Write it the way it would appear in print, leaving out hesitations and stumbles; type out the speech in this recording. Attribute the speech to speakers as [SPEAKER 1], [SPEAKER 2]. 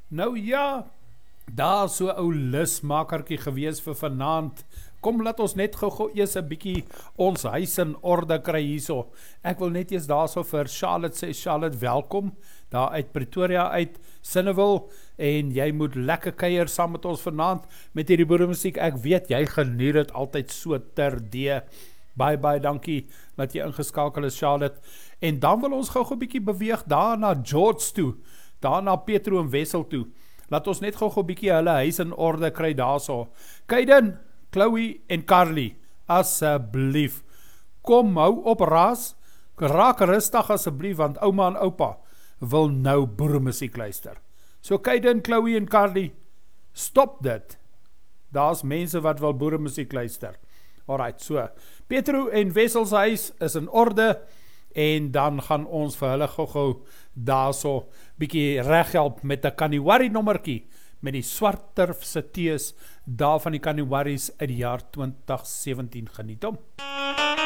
[SPEAKER 1] Nou ja, daar so ou lusmakertjie gewees vir vanaand. Kom, laat ons net gou eers 'n bietjie ons huis in orde kry hierso. Ek wil net eers daarso vir Charlotte sê, Charlotte, welkom, daar uit Pretoria uit Sinnewil, en jy moet lekker kuier saam met ons vanaand met hierdie boeremusiek. Ek weet, jy geniet dit altyd so terdee. Baie dankie dat jy ingeskakel is, Charlotte. En dan wil ons gou 'n bietjie beweeg daar na George toe, daar na Petro en Wessel toe. Laat ons net gou 'n bietjie hulle huis in orde kry daarso. Kaiden, Chloe en Carly, asseblief, kom hou op ras, raak rustig asseblief, want ouma en oupa wil nou boeremusiek luister. So Kaiden, Chloe en Carly, stop dit. Daar's mense wat wil boeremusiek luister. Alright, so, Petro en Wessel se huis is in orde, en dan gaan ons vir hulle gou daarso bietjie reghelp met 'n Kaniwari nommertjie, met die swart turf se tees daar van die Kaniwaris uit die jaar 2017. Geniet hom.